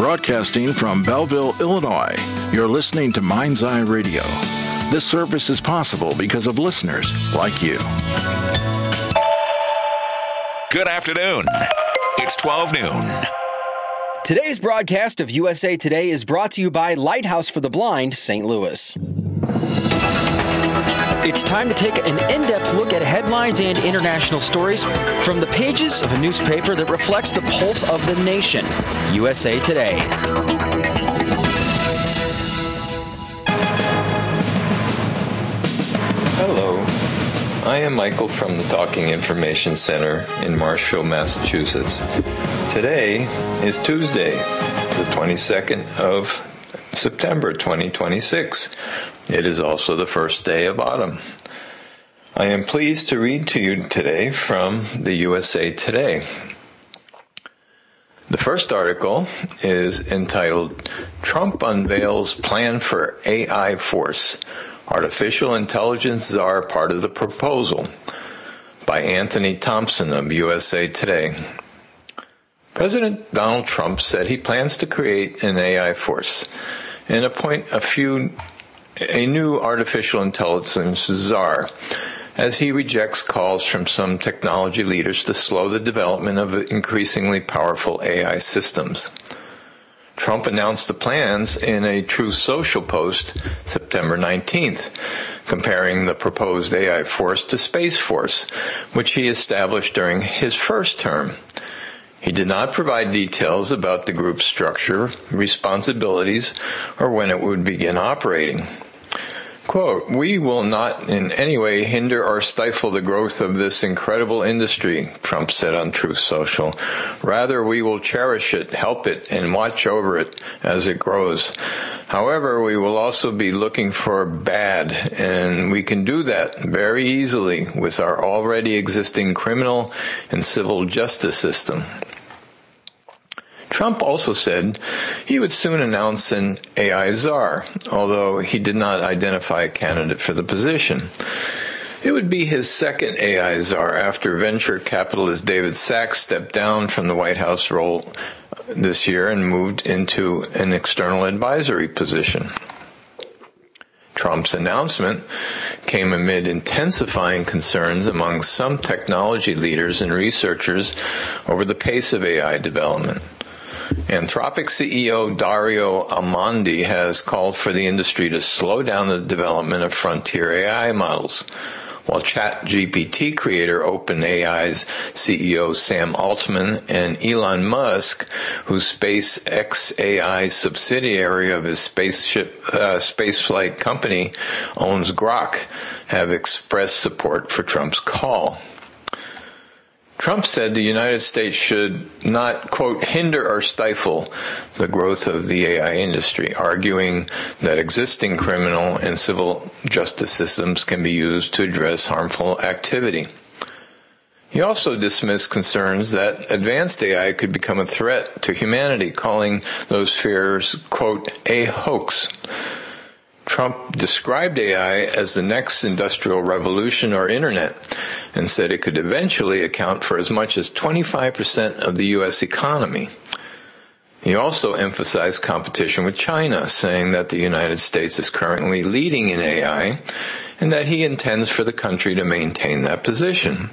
Broadcasting from Belleville, Illinois, you're listening to Mind's Eye Radio. This service is possible because of listeners like you. Good afternoon. It's 12 noon. Today's broadcast of USA Today is brought to you by Lighthouse for the Blind, St. Louis. It's time to take an in-depth look at headlines and international stories from the pages of a newspaper that reflects the pulse of the nation, USA Today. Hello, I am Michael from the Talking Information Center in Marshfield, Massachusetts. Today is Tuesday, the 22nd of September 2026. It is also the first day of autumn. I am pleased to read to you today from the USA Today. The first article is entitled, Trump Unveils Plan for AI Force, Artificial Intelligence Czar Part of the Proposal, by Anthony Thompson of USA Today. President Donald Trump said he plans to create an AI force and appoint a new artificial intelligence czar, as he rejects calls from some technology leaders to slow the development of increasingly powerful AI systems. Trump announced the plans in a Truth Social post September 19th, comparing the proposed AI force to Space Force, which he established during his first term. He did not provide details about the group's structure, responsibilities, or when it would begin operating. Quote, "We will not in any way hinder or stifle the growth of this incredible industry," Trump said on Truth Social. "Rather, we will cherish it, help it, and watch over it as it grows. However, we will also be looking for bad, and we can do that very easily with our already existing criminal and civil justice system." Trump also said he would soon announce an AI czar, although he did not identify a candidate for the position. It would be his second AI czar after venture capitalist David Sacks stepped down from the White House role this year and moved into an external advisory position. Trump's announcement came amid intensifying concerns among some technology leaders and researchers over the pace of AI development. Anthropic CEO Dario Almondi has called for the industry to slow down the development of frontier AI models, while ChatGPT creator OpenAI's CEO Sam Altman and Elon Musk, whose SpaceX AI subsidiary of his spaceflight company owns Grok, have expressed support for Trump's call. Trump said the United States should not, quote, hinder or stifle the growth of the AI industry, arguing that existing criminal and civil justice systems can be used to address harmful activity. He also dismissed concerns that advanced AI could become a threat to humanity, calling those fears, quote, a hoax. Trump described AI as the next industrial revolution or internet and said it could eventually account for as much as 25% of the U.S. economy. He also emphasized competition with China, saying that the United States is currently leading in AI and that he intends for the country to maintain that position.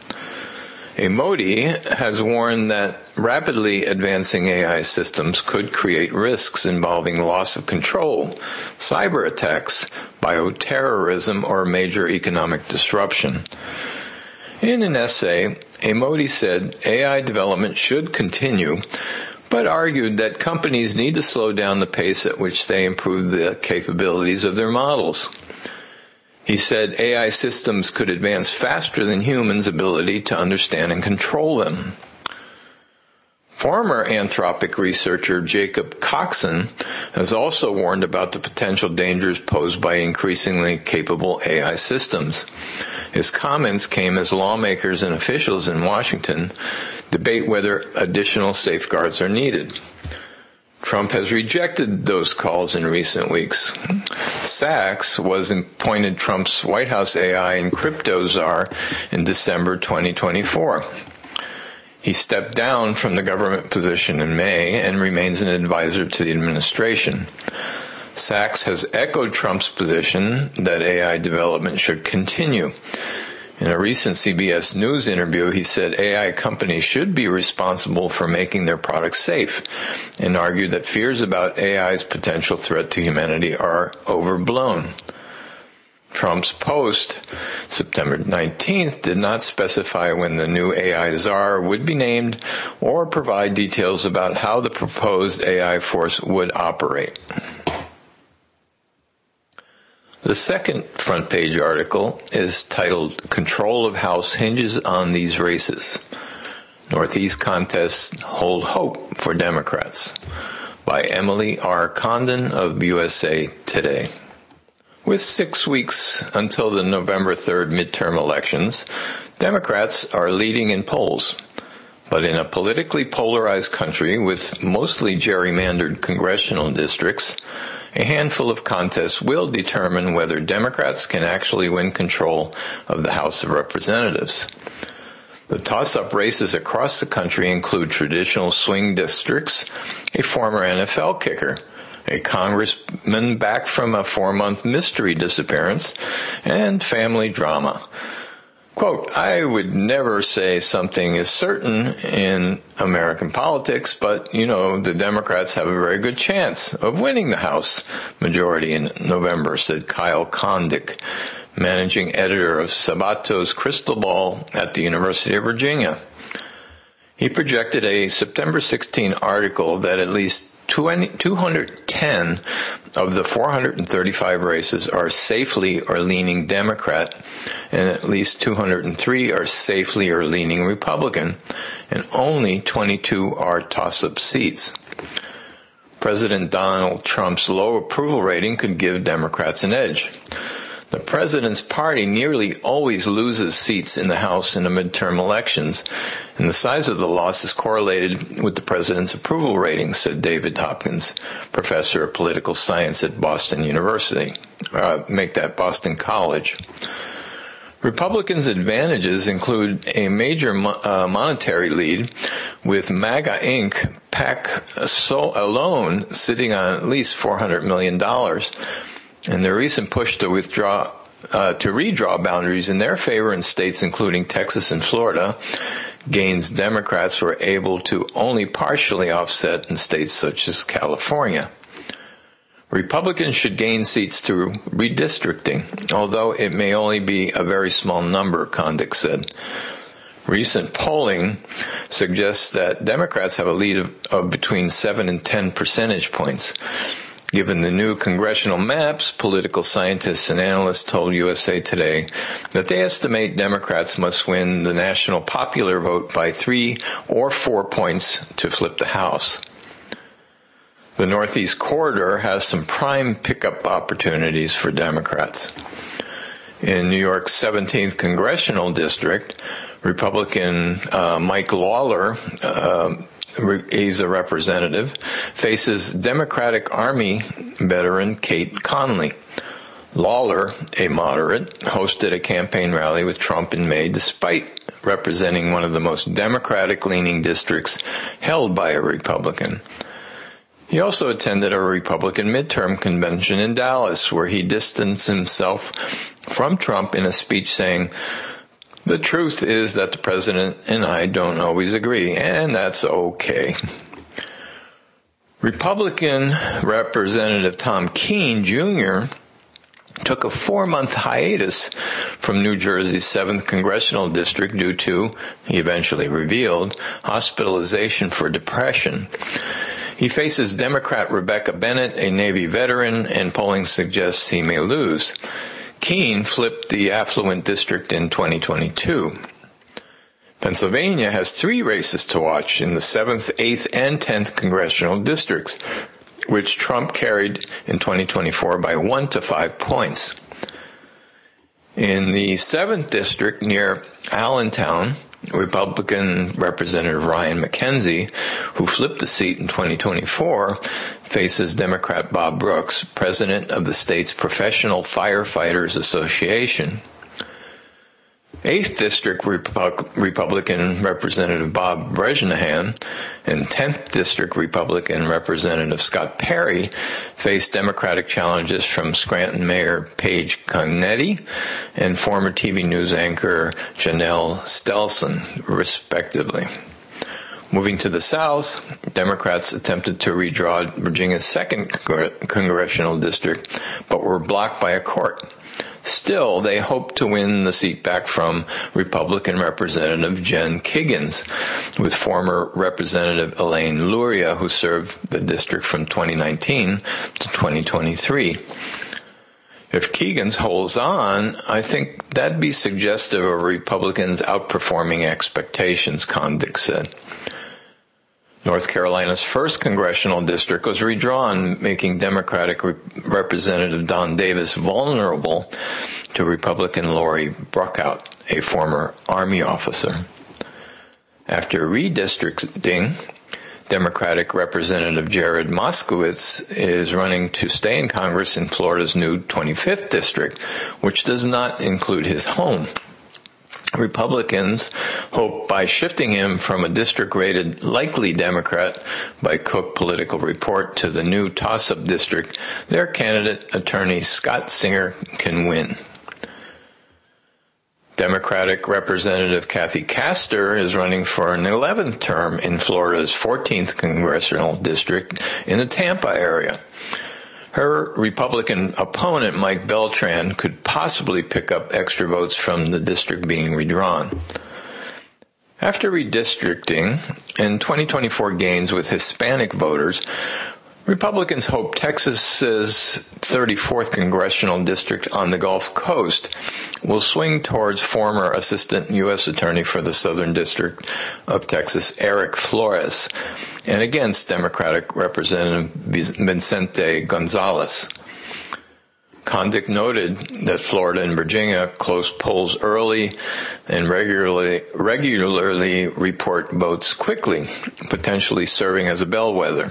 Modi has warned that rapidly advancing AI systems could create risks involving loss of control, cyber attacks, bioterrorism, or major economic disruption. In an essay, Modi said AI development should continue, but argued that companies need to slow down the pace at which they improve the capabilities of their models. He said AI systems could advance faster than humans' ability to understand and control them. Former Anthropic researcher Jacob Coxon has also warned about the potential dangers posed by increasingly capable AI systems. His comments came as lawmakers and officials in Washington debate whether additional safeguards are needed. Trump has rejected those calls in recent weeks. Sachs was appointed Trump's White House AI and crypto czar in December 2024. He stepped down from the government position in May and remains an advisor to the administration. Sachs has echoed Trump's position that AI development should continue. In a recent CBS News interview, he said AI companies should be responsible for making their products safe, and argued that fears about AI's potential threat to humanity are overblown. Trump's post, September 19th, did not specify when the new AI czar would be named or provide details about how the proposed AI force would operate. The second front page article is titled, "Control of House Hinges on These Races. Northeast Contests Hold Hope for Democrats," by Emily R. Condon of USA Today. With 6 weeks until the November 3rd midterm elections, Democrats are leading in polls. But in a politically polarized country with mostly gerrymandered congressional districts, a handful of contests will determine whether Democrats can actually win control of the House of Representatives. The toss-up races across the country include traditional swing districts, a former NFL kicker, a congressman back from a 4-month mystery disappearance, and family drama. Quote, "I would never say something is certain in American politics, but, the Democrats have a very good chance of winning the House majority in November," said Kyle Kondik, managing editor of Sabato's Crystal Ball at the University of Virginia. He projected a September 16 article that at least 210 of the 435 races are safely or leaning Democrat, and at least 203 are safely or leaning Republican, and only 22 are toss-up seats. President Donald Trump's low approval rating could give Democrats an edge. The president's party nearly always loses seats in the House in the midterm elections, and the size of the loss is correlated with the president's approval rating, said David Hopkins, professor of political science at Boston University. Make that Boston College. Republicans' advantages include a major monetary lead, with MAGA Inc. PAC alone sitting on at least $400 million, and the recent push to redraw boundaries in their favor in states including Texas and Florida gains Democrats were able to only partially offset in states such as California. Republicans should gain seats through redistricting, although it may only be a very small number, Kondik said. Recent polling suggests that Democrats have a lead of between 7 and 10 percentage points. Given the new congressional maps, political scientists and analysts told USA Today that they estimate Democrats must win the national popular vote by 3 or 4 points to flip the House. The Northeast Corridor has some prime pickup opportunities for Democrats. In New York's 17th Congressional District, Republican Mike Lawler, he's a representative, faces Democratic Army veteran Kate Conley. Lawler, a moderate, hosted a campaign rally with Trump in May despite representing one of the most Democratic-leaning districts held by a Republican. He also attended a Republican midterm convention in Dallas, where he distanced himself from Trump in a speech saying, "The truth is that the president and I don't always agree, and that's okay." Republican Representative Tom Keene, Jr. took a 4-month hiatus from New Jersey's 7th Congressional District due to, he eventually revealed, hospitalization for depression. He faces Democrat Rebecca Bennett, a Navy veteran, and polling suggests he may lose. Keene flipped the affluent district in 2022. Pennsylvania has 3 races to watch in the 7th, 8th, and 10th congressional districts, which Trump carried in 2024 by 1 to 5 points. In the 7th district near Allentown, Republican Representative Ryan McKenzie, who flipped the seat in 2024, faces Democrat Bob Brooks, president of the state's Professional Firefighters Association. 8th District Republican Representative Bob Brejnahan and 10th District Republican Representative Scott Perry faced Democratic challenges from Scranton Mayor Paige Cognetti and former TV news anchor Janelle Stelson, respectively. Moving to the South, Democrats attempted to redraw Virginia's 2nd congressional district, but were blocked by a court. Still, they hope to win the seat back from Republican Representative Jen Kiggins, with former Representative Elaine Luria, who served the district from 2019 to 2023. If Kiggins holds on, I think that'd be suggestive of Republicans outperforming expectations, Kondik said. North Carolina's 1st congressional district was redrawn, making Democratic Representative Don Davis vulnerable to Republican Lori Brookout, a former Army officer. After redistricting, Democratic Representative Jared Moskowitz is running to stay in Congress in Florida's new 25th district, which does not include his home. Republicans hope by shifting him from a district rated likely Democrat by Cook Political Report to the new toss-up district, their candidate, attorney Scott Singer, can win. Democratic Representative Kathy Castor is running for an 11th term in Florida's 14th congressional district in the Tampa area. Her Republican opponent, Mike Beltran, could possibly pick up extra votes from the district being redrawn. After redistricting and 2024 gains with Hispanic voters, Republicans hope Texas's 34th congressional district on the Gulf Coast will swing towards former Assistant U.S. Attorney for the Southern District of Texas, Eric Flores, and against Democratic Representative Vicente Gonzalez. Kondik noted that Florida and Virginia close polls early and regularly report votes quickly, potentially serving as a bellwether.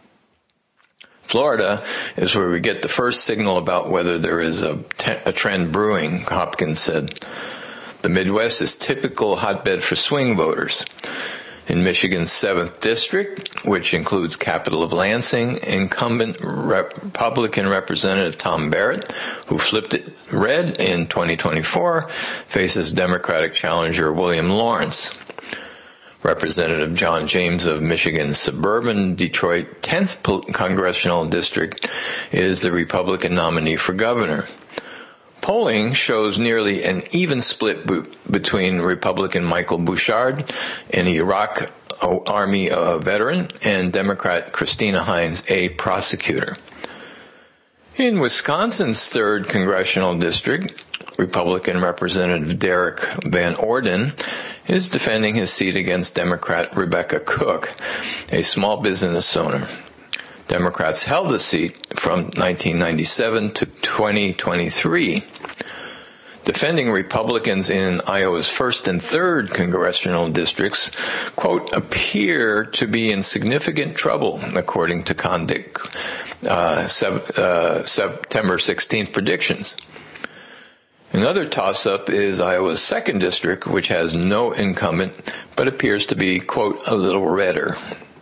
Florida is where we get the first signal about whether there is a trend brewing, Hopkins said. The Midwest is typical hotbed for swing voters. In Michigan's 7th District, which includes capital of Lansing, incumbent Republican Representative Tom Barrett, who flipped it red in 2024, faces Democratic challenger William Lawrence. Representative John James of Michigan's suburban Detroit 10th Congressional District is the Republican nominee for governor. Polling shows nearly an even split between Republican Michael Bouchard, an Iraq Army veteran, and Democrat Christina Hines, a prosecutor. In Wisconsin's 3rd Congressional District, Republican Representative Derek Van Orden is defending his seat against Democrat Rebecca Cook, a small business owner. Democrats held the seat from 1997 to 2023. Defending Republicans in Iowa's 1st and 3rd congressional districts, quote, appear to be in significant trouble, according to Kondik, September 16th predictions. Another toss-up is Iowa's 2nd district, which has no incumbent, but appears to be, quote, a little redder.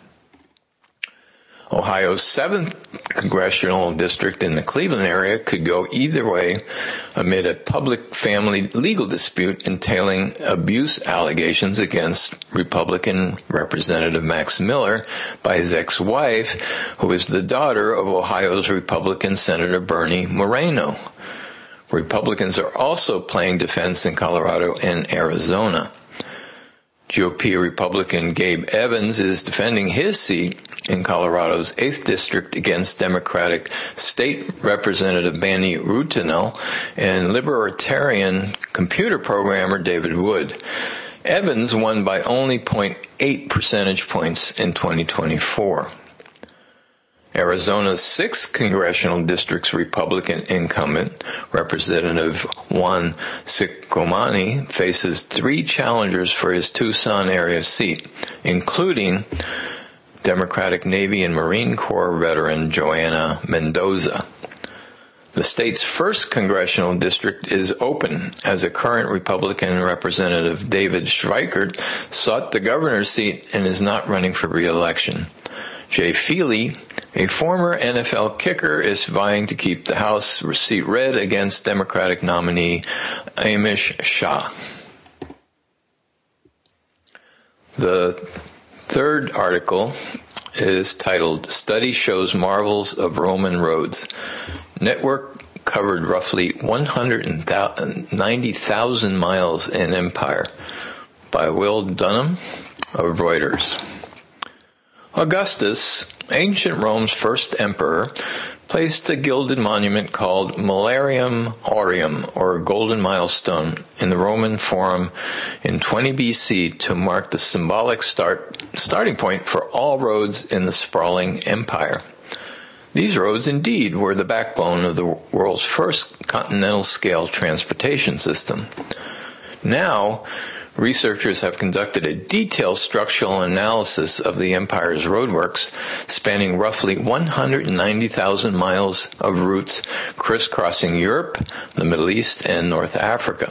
Ohio's 7th congressional district in the Cleveland area could go either way amid a public family legal dispute entailing abuse allegations against Republican Representative Max Miller by his ex-wife, who is the daughter of Ohio's Republican Senator Bernie Moreno. Republicans are also playing defense in Colorado and Arizona. GOP Republican Gabe Evans is defending his seat in Colorado's 8th District against Democratic State Representative Manny Rutinel and Libertarian computer programmer David Wood. Evans won by only 0.8 percentage points in 2024. Arizona's 6th Congressional District's Republican incumbent, Representative Juan Sicomani, faces 3 challengers for his Tucson area seat, including Democratic Navy and Marine Corps veteran Joanna Mendoza. The state's first congressional district is open, as a current Republican Representative David Schweikert sought the governor's seat and is not running for re-election. Jay Feely, a former NFL kicker, is vying to keep the House seat red against Democratic nominee Amish Shah. The third article is titled, Study Shows Marvels of Roman Roads. Network covered roughly 190,000 miles in empire, by Will Dunham of Reuters. Augustus, ancient Rome's first emperor, placed a gilded monument called Millennium Aureum, or Golden Milestone, in the Roman Forum in 20 BC to mark the symbolic starting point for all roads in the sprawling empire. These roads indeed were the backbone of the world's first continental-scale transportation system. Now, researchers have conducted a detailed structural analysis of the empire's roadworks, spanning roughly 190,000 miles of routes crisscrossing Europe, the Middle East, and North Africa.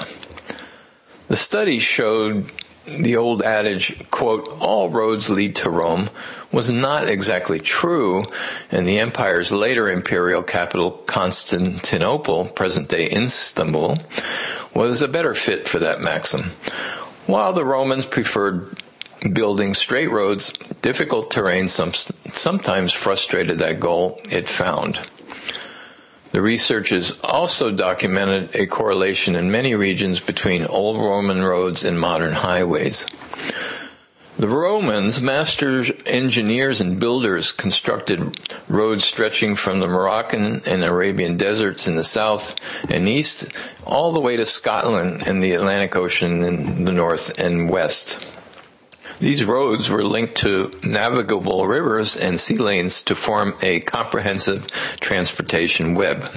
The study showed the old adage, quote, all roads lead to Rome, was not exactly true, and the empire's later imperial capital, Constantinople, present-day Istanbul, was a better fit for that maxim. While the Romans preferred building straight roads, difficult terrain sometimes frustrated that goal it found. The researchers also documented a correlation in many regions between old Roman roads and modern highways. The Romans, master engineers and builders, constructed roads stretching from the Moroccan and Arabian deserts in the south and east all the way to Scotland and the Atlantic Ocean in the north and west. These roads were linked to navigable rivers and sea lanes to form a comprehensive transportation web.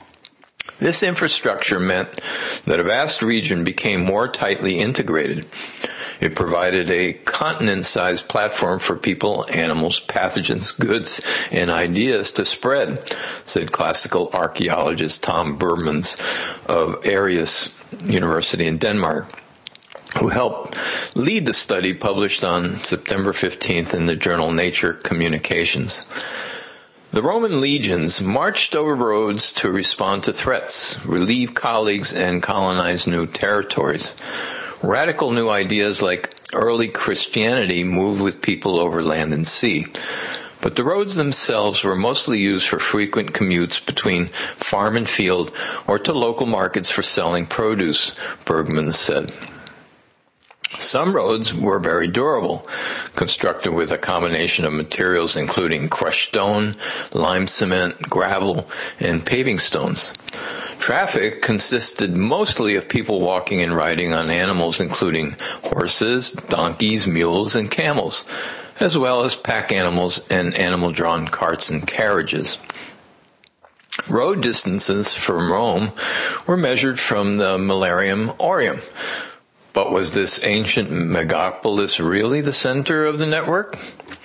This infrastructure meant that a vast region became more tightly integrated. It provided a continent-sized platform for people, animals, pathogens, goods, and ideas to spread, said classical archaeologist Tom Burmans of Aarhus University in Denmark, who helped lead the study published on September 15th in the journal Nature Communications. The Roman legions marched over roads to respond to threats, relieve colleagues, and colonize new territories. Radical new ideas like early Christianity moved with people over land and sea. But the roads themselves were mostly used for frequent commutes between farm and field or to local markets for selling produce, Bergman said. Some roads were very durable, constructed with a combination of materials including crushed stone, lime cement, gravel, and paving stones. Traffic consisted mostly of people walking and riding on animals including horses, donkeys, mules, and camels, as well as pack animals and animal-drawn carts and carriages. Road distances from Rome were measured from the Millennium Aureum. But was this ancient megapolis really the center of the network?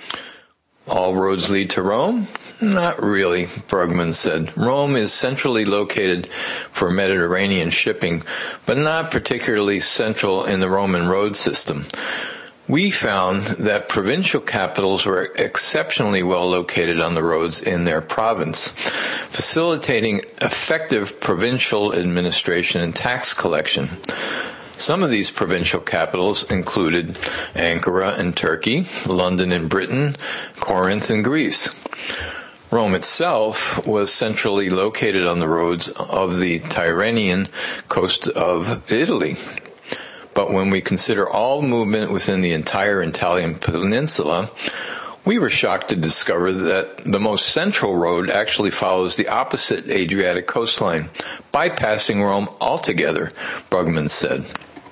All roads lead to Rome? Not really, Bergman said. Rome is centrally located for Mediterranean shipping, but not particularly central in the Roman road system. We found that provincial capitals were exceptionally well located on the roads in their province, facilitating effective provincial administration and tax collection. Some of these provincial capitals included Ankara in Turkey, London in Britain, Corinth in Greece. Rome itself was centrally located on the roads of the Tyrrhenian coast of Italy. But when we consider all movement within the entire Italian peninsula, we were shocked to discover that the most central road actually follows the opposite Adriatic coastline, bypassing Rome altogether, Brugman said.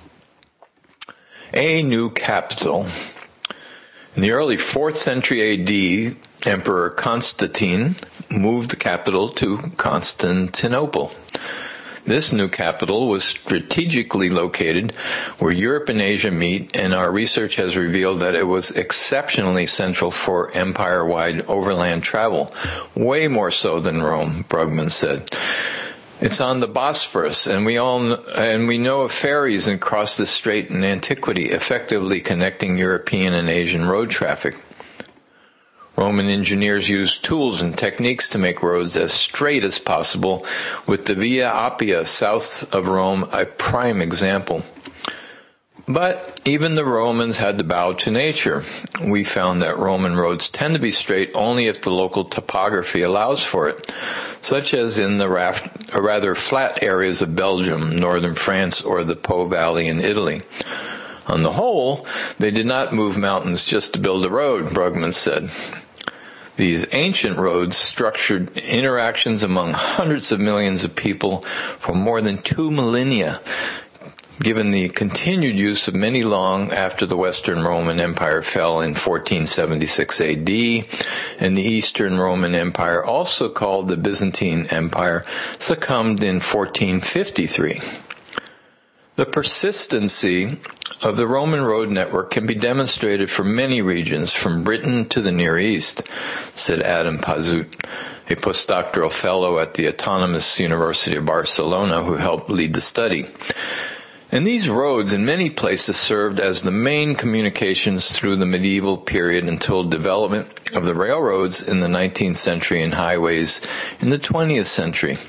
A new capital. In the early 4th century A.D., Emperor Constantine moved the capital to Constantinople. This new capital was strategically located where Europe and Asia meet, and our research has revealed that it was exceptionally central for empire-wide overland travel, way more so than Rome, Brugman said. It's on the Bosphorus, and we know of ferries across the strait in antiquity, effectively connecting European and Asian road traffic. Roman engineers used tools and techniques to make roads as straight as possible, with the Via Appia south of Rome a prime example. But even the Romans had to bow to nature. We found that Roman roads tend to be straight only if the local topography allows for it, such as in the rather flat areas of Belgium, northern France, or the Po Valley in Italy. On the whole, they did not move mountains just to build a road, Brugman said. These ancient roads structured interactions among hundreds of millions of people for more than 2 millennia, given the continued use of many long after the Western Roman Empire fell in 1476 AD, and the Eastern Roman Empire, also called the Byzantine Empire, succumbed in 1453. The persistency of the Roman road network can be demonstrated for many regions, from Britain to the Near East, said Adam Pazut, a postdoctoral fellow at the Autonomous University of Barcelona who helped lead the study. And these roads in many places served as the main communications through the medieval period until development of the railroads in the 19th century and highways in the 20th century.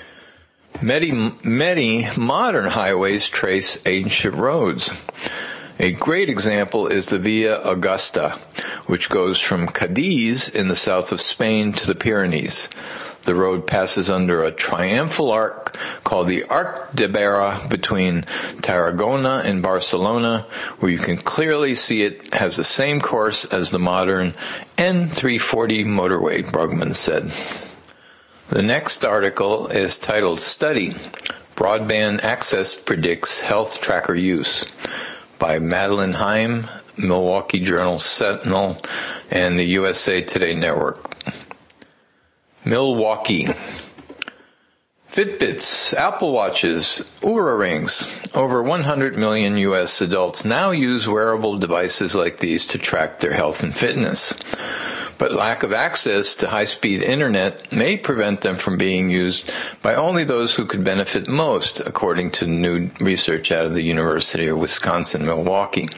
Many modern highways trace ancient roads. A great example is the Via Augusta, which goes from Cadiz in the south of Spain to the Pyrenees. The road passes under a triumphal arch called the Arc de Vera between Tarragona and Barcelona, where you can clearly see it has the same course as the modern N340 motorway, Brugman said. The next article is titled Study, Broadband Access Predicts Health Tracker Use, by Madeline Heim, Milwaukee Journal Sentinel, and the USA Today Network. Milwaukee. Fitbits, Apple Watches, Oura Rings. Over 100 million U.S. adults now use wearable devices like these to track their health and fitness. But lack of access to high-speed internet may prevent them from being used by only those who could benefit most, according to new research out of the University of Wisconsin-Milwaukee.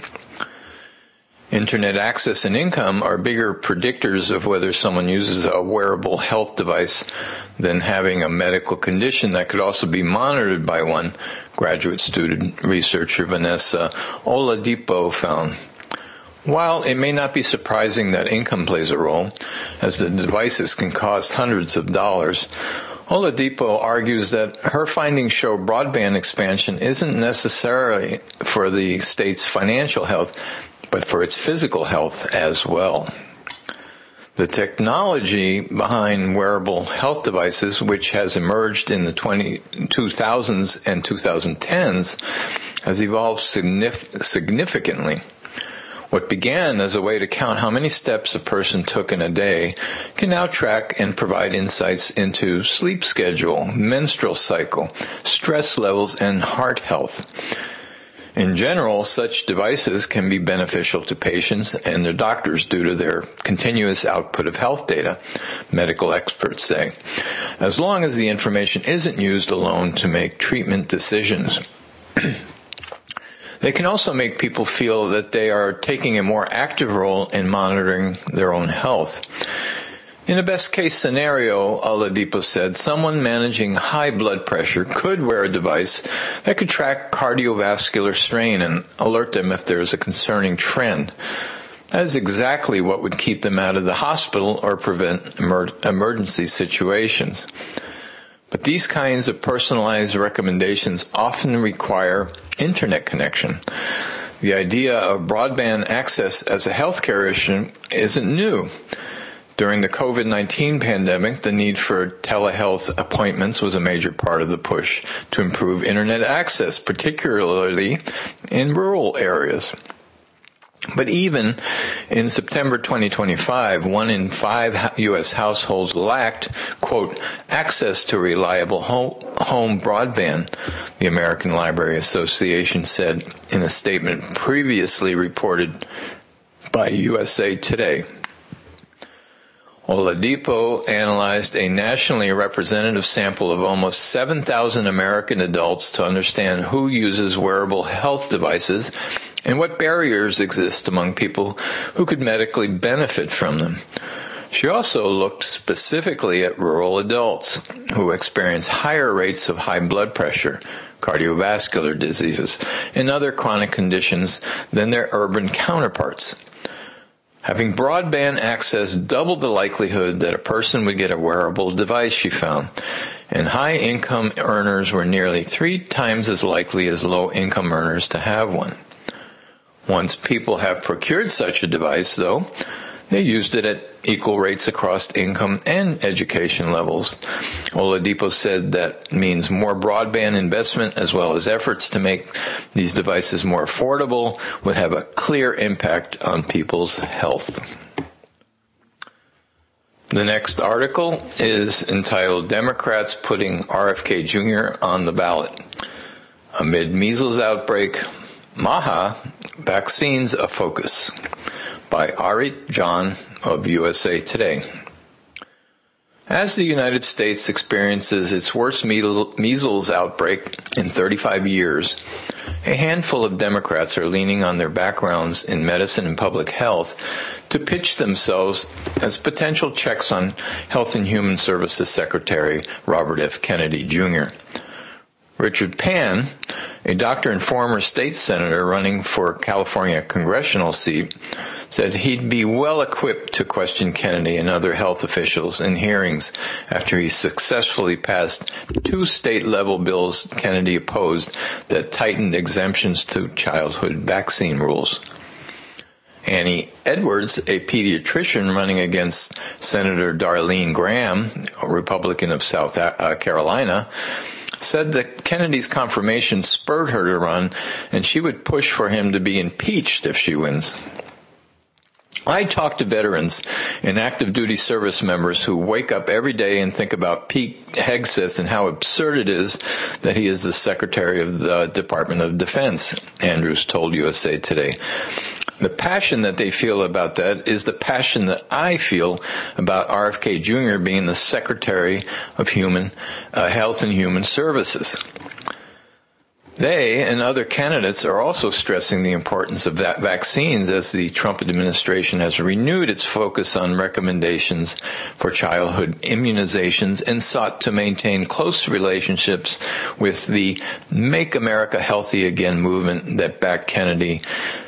Internet access and income are bigger predictors of whether someone uses a wearable health device than having a medical condition that could also be monitored by one, graduate student researcher Vanessa Oladipo found. While it may not be surprising that income plays a role, as the devices can cost hundreds of dollars, Oladipo argues that her findings show broadband expansion isn't necessarily for the state's financial health, but for its physical health as well. The technology behind wearable health devices, which has emerged in the 2000s and 2010s, has evolved significantly. What began as a way to count how many steps a person took in a day can now track and provide insights into sleep schedule, menstrual cycle, stress levels, and heart health. In general, such devices can be beneficial to patients and their doctors due to their continuous output of health data, medical experts say, as long as the information isn't used alone to make treatment decisions. They can also make people feel that they are taking a more active role in monitoring their own health. In a best-case scenario, Oladipo said, someone managing high blood pressure could wear a device that could track cardiovascular strain and alert them if there is a concerning trend. That is exactly what would keep them out of the hospital or prevent emergency situations. But these kinds of personalized recommendations often require internet connection. The idea of broadband access as a healthcare issue isn't new. During the COVID-19 pandemic, the need for telehealth appointments was a major part of the push to improve internet access, particularly in rural areas. But even in September 2025, 1 in 5 U.S. households lacked, quote, access to reliable home broadband, the American Library Association said in a statement previously reported by USA Today. Oladipo analyzed a nationally representative sample of almost 7,000 American adults to understand who uses wearable health devices and what barriers exist among people who could medically benefit from them. She also looked specifically at rural adults who experience higher rates of high blood pressure, cardiovascular diseases, and other chronic conditions than their urban counterparts. Having broadband access doubled the likelihood that a person would get a wearable device, she found, and high-income earners were nearly 3 times as likely as low-income earners to have one. Once people have procured such a device, though, they used it at equal rates across income and education levels. Oladipo said that means more broadband investment as well as efforts to make these devices more affordable would have a clear impact on people's health. The next article is entitled Democrats Putting RFK Jr. on the Ballot. Amid measles outbreak, Maha, Vaccines a Focus, by Arit John of USA Today. As the United States experiences its worst measles outbreak in 35 years, a handful of Democrats are leaning on their backgrounds in medicine and public health to pitch themselves as potential checks on Health and Human Services Secretary Robert F. Kennedy, Jr. Richard Pan, a doctor and former state senator running for California congressional seat, said he'd be well equipped to question Kennedy and other health officials in hearings after he successfully passed 2 state-level bills Kennedy opposed that tightened exemptions to childhood vaccine rules. Annie Edwards, a pediatrician running against Senator Darlene Graham, a Republican of South Carolina, said that Kennedy's confirmation spurred her to run, and she would push for him to be impeached if she wins. I talk to veterans and active duty service members who wake up every day and think about Pete Hegseth and how absurd it is that he is the Secretary of the Department of Defense, Andrews told USA Today. The passion that they feel about that is the passion that I feel about RFK Jr. being the Secretary of Health and Human Services. They and other candidates are also stressing the importance of vaccines as the Trump administration has renewed its focus on recommendations for childhood immunizations and sought to maintain close relationships with the Make America Healthy Again movement that backed Kennedy's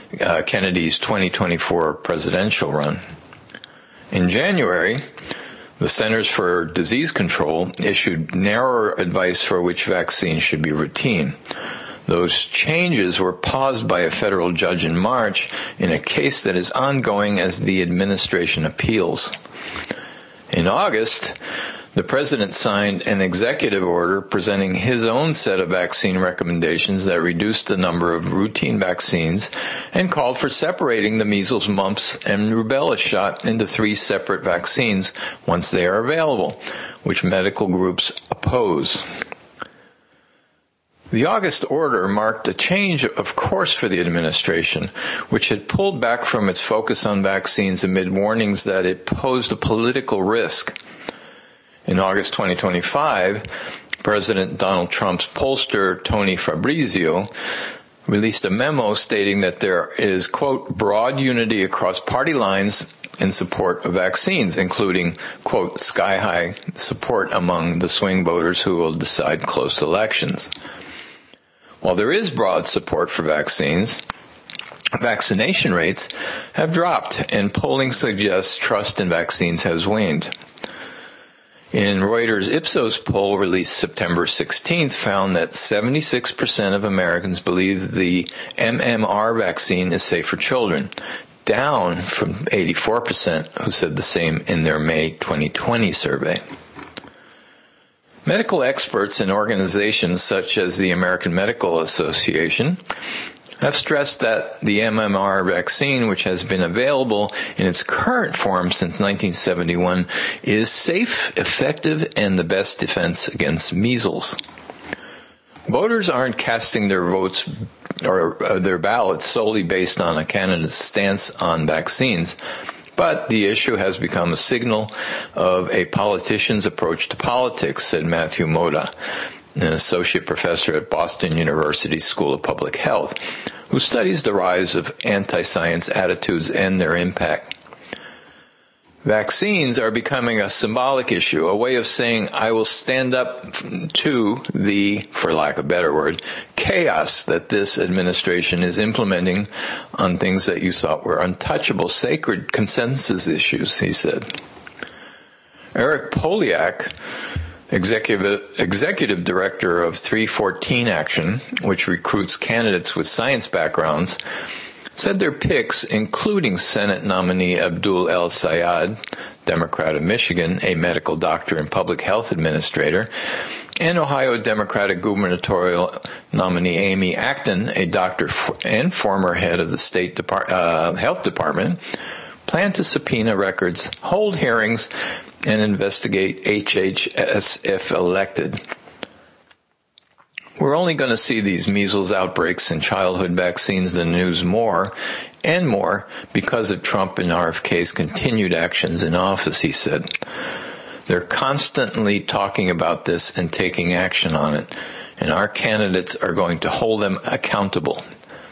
2024 presidential run. In January, the Centers for Disease Control issued narrower advice for which vaccines should be routine. Those changes were paused by a federal judge in March in a case that is ongoing as the administration appeals. In August, the president signed an executive order presenting his own set of vaccine recommendations that reduced the number of routine vaccines and called for separating the measles, mumps, and rubella shot into 3 separate vaccines once they are available, which medical groups oppose. The August order marked a change of course for the administration, which had pulled back from its focus on vaccines amid warnings that it posed a political risk. In August 2025, President Donald Trump's pollster, Tony Fabrizio, released a memo stating that there is, quote, broad unity across party lines in support of vaccines, including, quote, sky-high support among the swing voters who will decide close elections. While there is broad support for vaccines, vaccination rates have dropped, and polling suggests trust in vaccines has waned. In Reuters' Ipsos poll released September 16th found that 76% of Americans believe the MMR vaccine is safe for children, down from 84% who said the same in their May 2020 survey. Medical experts and organizations such as the American Medical Association have stressed that the MMR vaccine, which has been available in its current form since 1971, is safe, effective, and the best defense against measles. Voters aren't casting their votes or their ballots solely based on a candidate's stance on vaccines, but the issue has become a signal of a politician's approach to politics, said Matthew Moda, an associate professor at Boston University School of Public Health, who studies the rise of anti-science attitudes and their impact. Vaccines are becoming a symbolic issue, a way of saying, I will stand up to the, for lack of a better word, chaos that this administration is implementing on things that you thought were untouchable, sacred consensus issues, he said. Eric Polyak, Executive Director of 314 Action, which recruits candidates with science backgrounds, said their picks, including Senate nominee Abdul El-Sayed, Democrat of Michigan, a medical doctor and public health administrator, and Ohio Democratic gubernatorial nominee Amy Acton, a doctor and former head of the state health department, plan to subpoena records, hold hearings, and investigate HHS if elected. We're only going to see these measles outbreaks and childhood vaccines in the news more and more because of Trump and RFK's continued actions in office, he said. They're constantly talking about this and taking action on it, and our candidates are going to hold them accountable.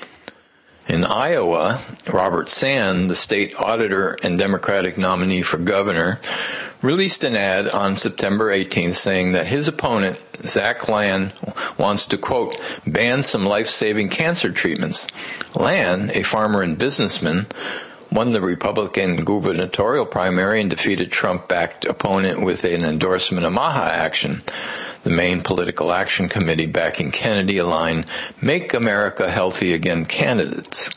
In Iowa, Robert Sand, the state auditor and Democratic nominee for governor, released an ad on September 18th saying that his opponent, Zach Lan, wants to, quote, ban some life-saving cancer treatments. Lan, a farmer and businessman, won the Republican gubernatorial primary and defeated Trump-backed opponent with an endorsement of MAHA Action, the main political action committee backing Kennedy-aligned Make America Healthy Again candidates.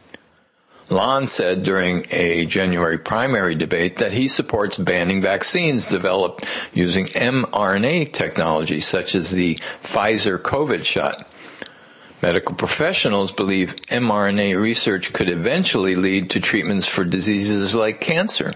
Lan said during a January primary debate that he supports banning vaccines developed using mRNA technology, such as the Pfizer COVID shot. Medical professionals believe mRNA research could eventually lead to treatments for diseases like cancer.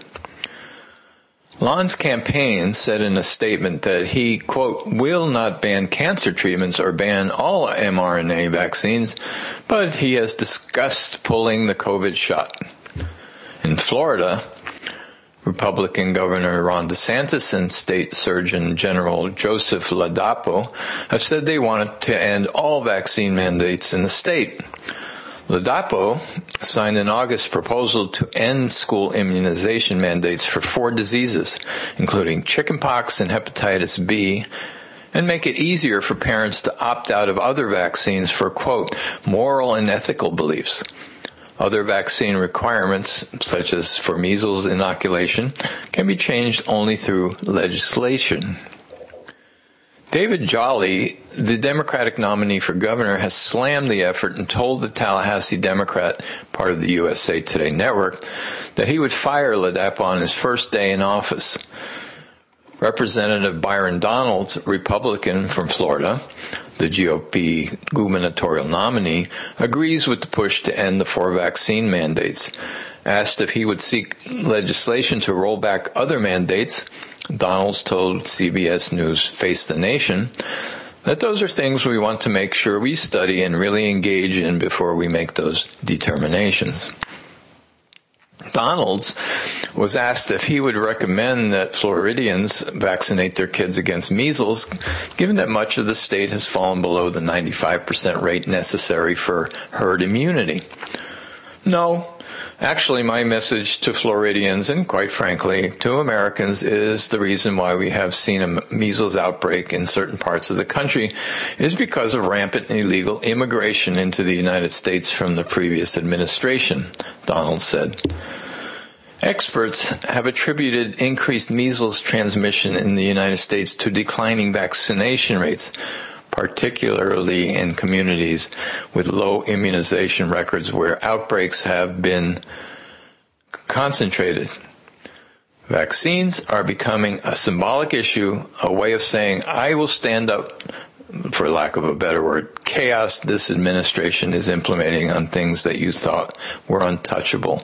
Lan's campaign said in a statement that he, quote, will not ban cancer treatments or ban all mRNA vaccines, but he has discussed pulling the COVID shot. In Florida, Republican Governor Ron DeSantis and State Surgeon General Joseph Ladapo have said they wanted to end all vaccine mandates in the state. Ladapo signed an August proposal to end school immunization mandates for 4 diseases, including chickenpox and hepatitis B, and make it easier for parents to opt out of other vaccines for, quote, moral and ethical beliefs. Other vaccine requirements, such as for measles inoculation, can be changed only through legislation. David Jolly, the Democratic nominee for governor, has slammed the effort and told the Tallahassee Democrat, part of the USA Today network, that he would fire Ladapo on his first day in office. Representative Byron Donalds, Republican from Florida, the GOP gubernatorial nominee, agrees with the push to end the 4 vaccine mandates. Asked if he would seek legislation to roll back other mandates, Donalds told CBS News Face the Nation that those are things we want to make sure we study and really engage in before we make those determinations. Donalds was asked if he would recommend that Floridians vaccinate their kids against measles, given that much of the state has fallen below the 95% rate necessary for herd immunity. No. Actually, my message to Floridians and, quite frankly, to Americans is the reason why we have seen a measles outbreak in certain parts of the country is because of rampant illegal immigration into the United States from the previous administration, Donald said. Experts have attributed increased measles transmission in the United States to declining vaccination rates, particularly in communities with low immunization records where outbreaks have been concentrated. Vaccines are becoming a symbolic issue, a way of saying, I will stand up for lack of a better word, chaos this administration is implementing on things that you thought were untouchable.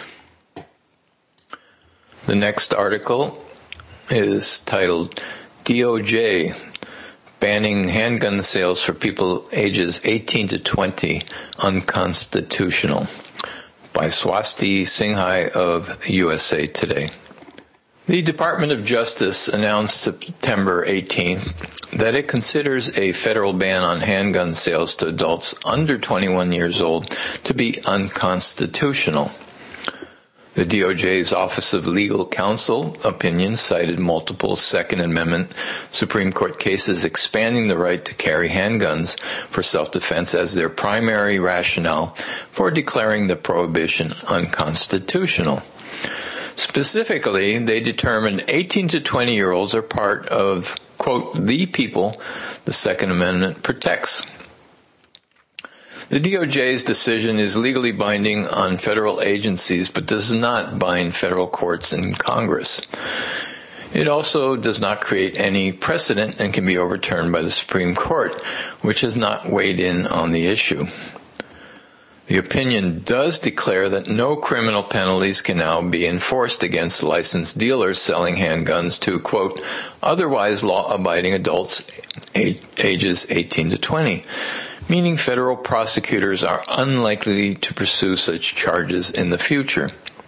The next article is titled DOJ Banning Handgun Sales for People Ages 18 to 20 Unconstitutional by Swasti Singhai of USA Today. The Department of Justice announced September 18th that it considers a federal ban on handgun sales to adults under 21 years old to be unconstitutional. The DOJ's Office of Legal Counsel opinion cited multiple Second Amendment Supreme Court cases expanding the right to carry handguns for self-defense as their primary rationale for declaring the prohibition unconstitutional. Specifically, they determined 18 to 20-year-olds are part of, quote, the people the Second Amendment protects. The DOJ's decision is legally binding on federal agencies but does not bind federal courts and Congress. It also does not create any precedent and can be overturned by the Supreme Court, which has not weighed in on the issue. The opinion does declare that no criminal penalties can now be enforced against licensed dealers selling handguns to, quote, otherwise law-abiding adults ages 18 to 20, meaning federal prosecutors are unlikely to pursue such charges in the future.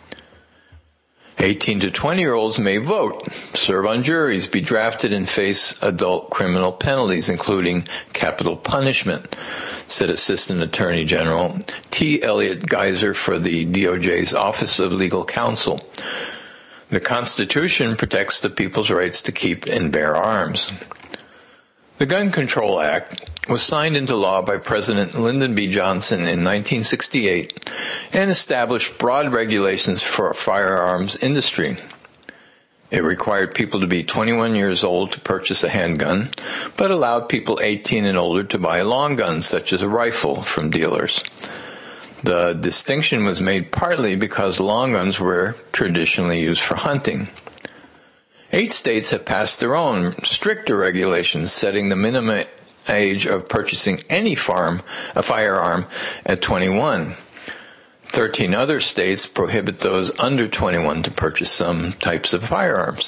18 to 20-year-olds may vote, serve on juries, be drafted, and face adult criminal penalties, including capital punishment, said Assistant Attorney General T. Elliot Geiser for the DOJ's Office of Legal Counsel. The Constitution protects the people's rights to keep and bear arms. The Gun Control Act was signed into law by President Lyndon B. Johnson in 1968 and established broad regulations for a firearms industry. It required people to be 21 years old to purchase a handgun, but allowed people 18 and older to buy long guns, such as a rifle, from dealers. The distinction was made partly because long guns were traditionally used for hunting. 8 states have passed their own stricter regulations, setting the minimum age of purchasing any firearm at 21. 13 other states prohibit those under 21 to purchase some types of firearms.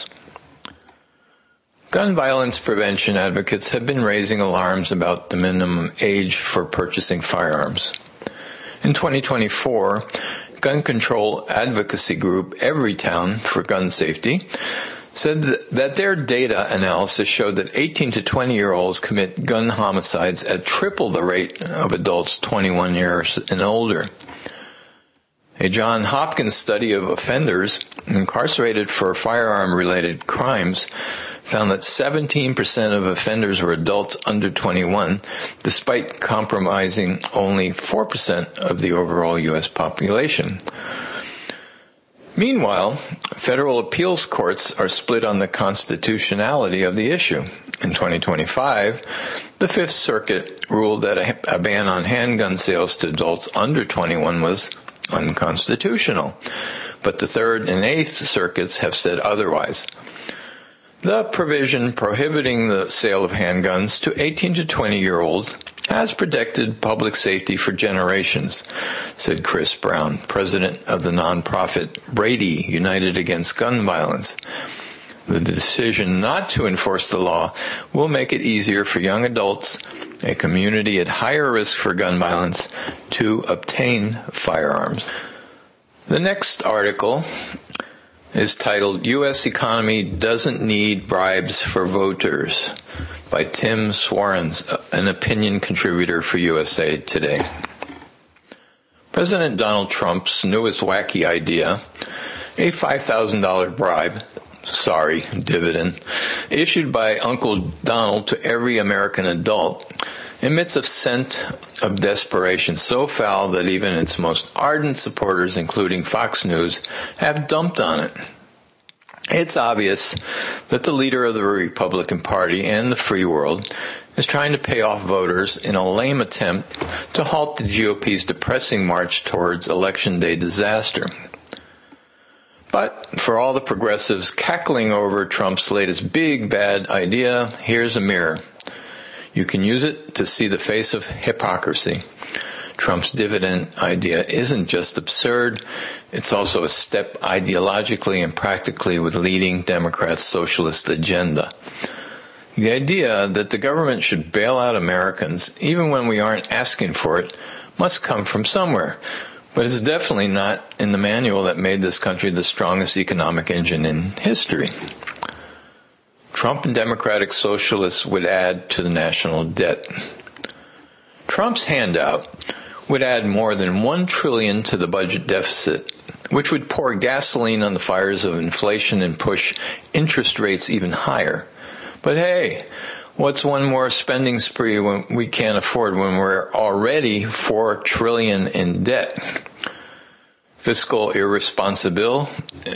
Gun violence prevention advocates have been raising alarms about the minimum age for purchasing firearms. In 2024, gun control advocacy group Everytown for Gun Safety said that their data analysis showed that 18 to 20-year-olds commit gun homicides at triple the rate of adults 21 years and older. A Johns Hopkins study of offenders incarcerated for firearm-related crimes found that 17% of offenders were adults under 21, despite compromising only 4% of the overall U.S. population. Meanwhile, federal appeals courts are split on the constitutionality of the issue. In 2025, the Fifth Circuit ruled that a ban on handgun sales to adults under 21 was unconstitutional, but the Third and Eighth Circuits have said otherwise. The provision prohibiting the sale of handguns to 18 to 20-year-olds has protected public safety for generations, said Chris Brown, president of the nonprofit Brady United Against Gun Violence. The decision not to enforce the law will make it easier for young adults, a community at higher risk for gun violence, to obtain firearms. The next article is titled, U.S. Economy Doesn't Need Bribes for Voters, by Tim Swarens, an opinion contributor for USA Today. President Donald Trump's newest wacky idea, a $5,000 bribe, dividend, issued by Uncle Donald to every American adult, emits a scent of desperation so foul that even its most ardent supporters, including Fox News, have dumped on it. It's obvious that the leader of the Republican Party and the free world is trying to pay off voters in a lame attempt to halt the GOP's depressing march towards Election Day disaster. But for all the progressives cackling over Trump's latest big bad idea, here's a mirror. You can use it to see the face of hypocrisy. Trump's dividend idea isn't just absurd, it's also a step ideologically and practically with leading Democrats' socialist agenda. The idea that the government should bail out Americans, even when we aren't asking for it, must come from somewhere. But it's definitely not in the manual that made this country the strongest economic engine in history. Trump and Democratic Socialists would add to the national debt. Trump's handout would add more than $1 trillion to the budget deficit, which would pour gasoline on the fires of inflation and push interest rates even higher. But hey, what's one more spending spree when we can't afford when we're already $4 trillion in debt? Fiscally irresponsible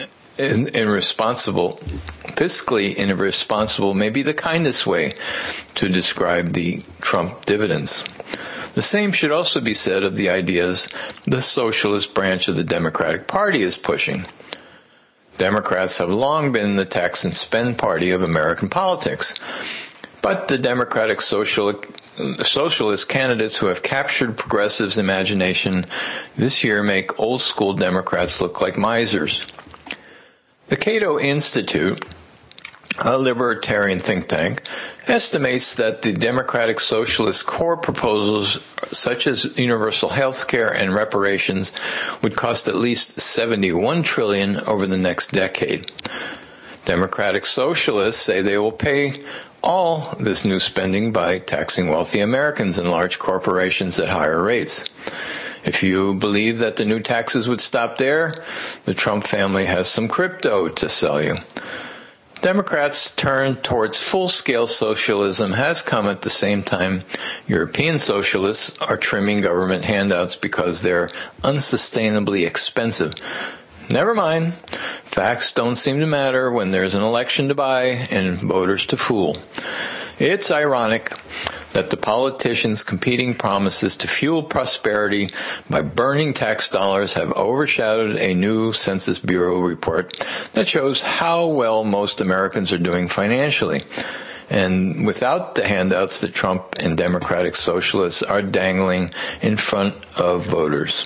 may be the kindest way to describe the Trump dividends. The same should also be said of the ideas the socialist branch of the Democratic Party is pushing. Democrats have long been the tax and spend party of American politics, but the Democratic socialist candidates who have captured progressives' imagination this year make old school Democrats look like misers. The Cato Institute, a libertarian think tank, estimates that the Democratic Socialist core proposals such as universal health care and reparations would cost at least $71 trillion over the next decade. Democratic Socialists say they will pay all this new spending by taxing wealthy Americans and large corporations at higher rates. If you believe that the new taxes would stop there, the Trump family has some crypto to sell you. Democrats' turn towards full-scale socialism has come at the same time European socialists are trimming government handouts because they're unsustainably expensive. Never mind. Facts don't seem to matter when there's an election to buy and voters to fool. It's ironic that the politicians' competing promises to fuel prosperity by burning tax dollars have overshadowed a new Census Bureau report that shows how well most Americans are doing financially, and without the handouts that Trump and Democratic Socialists are dangling in front of voters.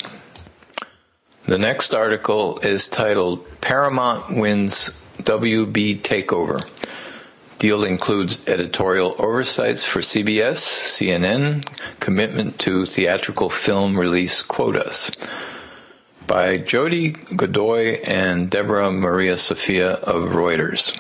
The next article is titled, Paramount Wins WB Takeover. Deal includes editorial oversights for CBS, CNN, commitment to theatrical film release quotas. By Jody Godoy and Deborah Maria Sophia of Reuters.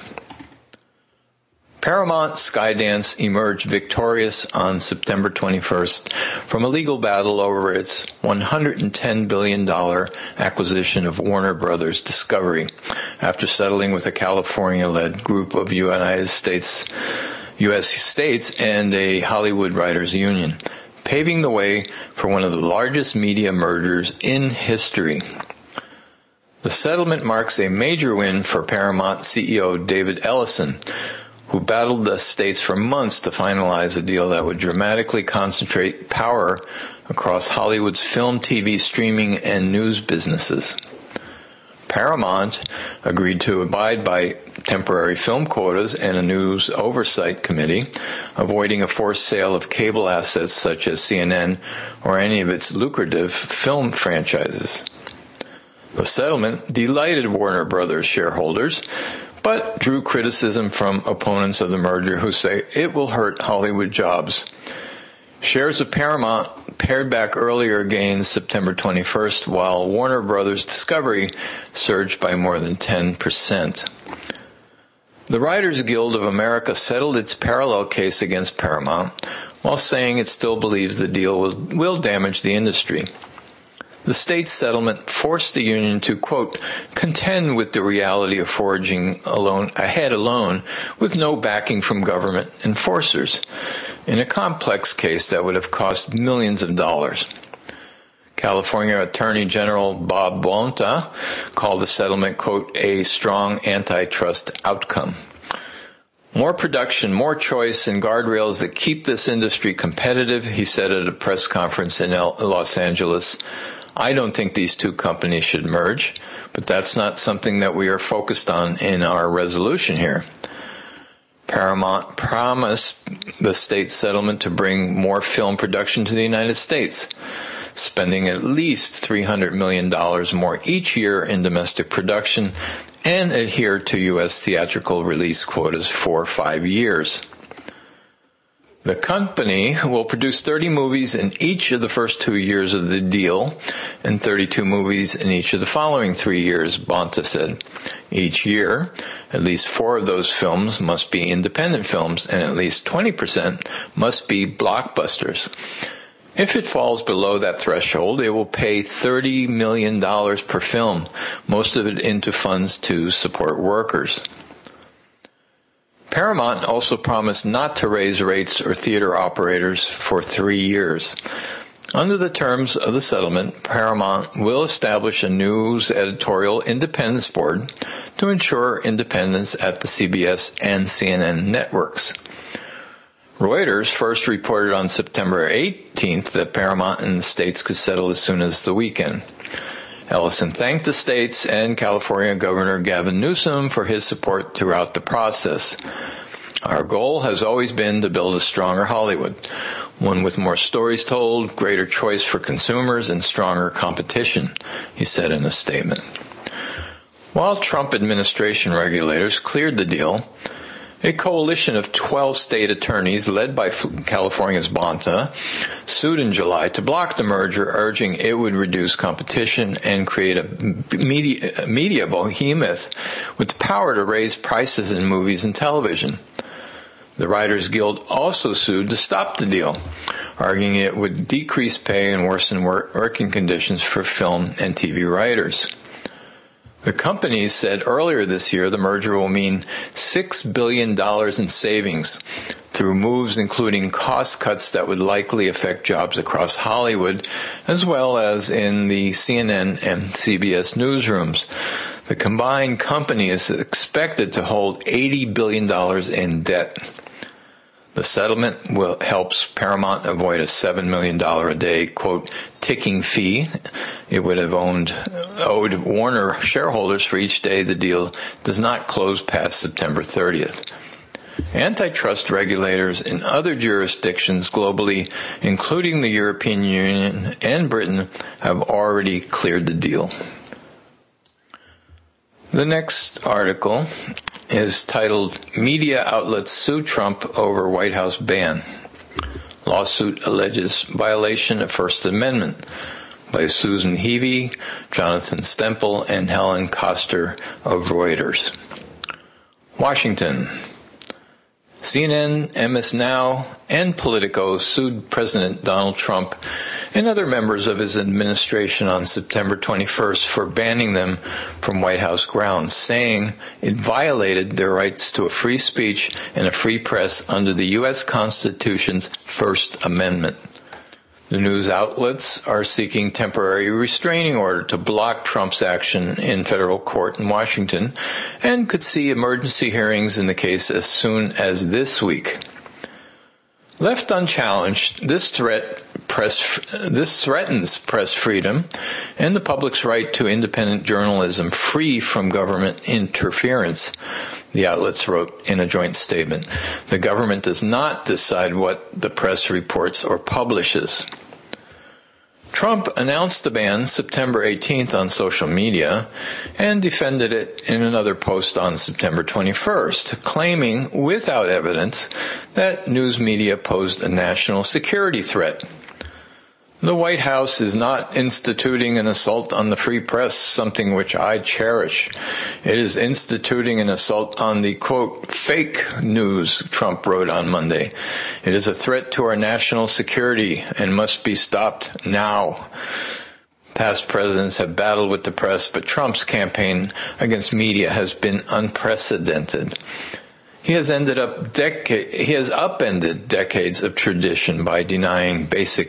Paramount Skydance emerged victorious on September 21st from a legal battle over its $110 billion acquisition of Warner Brothers Discovery, after settling with a California-led group of U.S. states and a Hollywood writers' union, paving the way for one of the largest media mergers in history. The settlement marks a major win for Paramount CEO David Ellison, who battled the states for months to finalize a deal that would dramatically concentrate power across Hollywood's film, TV, streaming, and news businesses. Paramount agreed to abide by temporary film quotas and a news oversight committee, avoiding a forced sale of cable assets such as CNN or any of its lucrative film franchises. The settlement delighted Warner Brothers shareholders, but drew criticism from opponents of the merger who say it will hurt Hollywood jobs. Shares of Paramount pared back earlier gains September 21st, while Warner Brothers Discovery surged by more than 10%. The Writers Guild of America settled its parallel case against Paramount, while saying it still believes the deal will damage the industry. The state settlement forced the union to, quote, contend with the reality of forging ahead alone with no backing from government enforcers, in a complex case that would have cost millions of dollars. California Attorney General Bob Bonta called the settlement, quote, a strong antitrust outcome. More production, more choice, and guardrails that keep this industry competitive, he said at a press conference in Los Angeles. I don't think these two companies should merge, but that's not something that we are focused on in our resolution here. Paramount promised the state settlement to bring more film production to the United States, spending at least $300 million more each year in domestic production and adhere to U.S. theatrical release quotas for 5 years. The company will produce 30 movies in each of the first 2 years of the deal and 32 movies in each of the following 3 years, Bonta said. Each year, at least 4 of those films must be independent films and at least 20% must be blockbusters. If it falls below that threshold, it will pay $30 million per film, most of it into funds to support workers. Paramount also promised not to raise rates or theater operators for 3 years. Under the terms of the settlement, Paramount will establish a news editorial independence board to ensure independence at the CBS and CNN networks. Reuters first reported on September 18th that Paramount and the states could settle as soon as the weekend. Ellison thanked the states and California Governor Gavin Newsom for his support throughout the process. Our goal has always been to build a stronger Hollywood, one with more stories told, greater choice for consumers, and stronger competition, he said in a statement. While Trump administration regulators cleared the deal, a coalition of 12 state attorneys, led by California's Bonta, sued in July to block the merger, urging it would reduce competition and create a media behemoth with the power to raise prices in movies and television. The Writers Guild also sued to stop the deal, arguing it would decrease pay and worsen working conditions for film and TV writers. The companies said earlier this year the merger will mean $6 billion in savings through moves including cost cuts that would likely affect jobs across Hollywood, as well as in the CNN and CBS newsrooms. The combined company is expected to hold $80 billion in debt. The settlement helps Paramount avoid a $7 million a day, quote, ticking fee it would have owed Warner shareholders for each day the deal does not close past September 30th. Antitrust regulators in other jurisdictions globally, including the European Union and Britain, have already cleared the deal. The next article is titled, Media Outlets Sue Trump Over White House Ban. Lawsuit alleges violation of First Amendment by Susan Heavey, Jonathan Stemple, and Helen Koster of Reuters. Washington. CNN, MS Now, and Politico sued President Donald Trump and other members of his administration on September 21st for banning them from White House grounds, saying it violated their rights to a free speech and a free press under the U.S. Constitution's First Amendment. The news outlets are seeking temporary restraining order to block Trump's action in federal court in Washington and could see emergency hearings in the case as soon as this week. Left unchallenged, this threatens press freedom and the public's right to independent journalism free from government interference, the outlets wrote in a joint statement. The government does not decide what the press reports or publishes. Trump announced the ban September 18th on social media and defended it in another post on September 21st, claiming without evidence that news media posed a national security threat. The White House is not instituting an assault on the free press, something which I cherish. It is instituting an assault on the, quote, fake news, Trump wrote on Monday. It is a threat to our national security and must be stopped now. Past presidents have battled with the press, but Trump's campaign against media has been unprecedented. He has upended decades of tradition by denying basic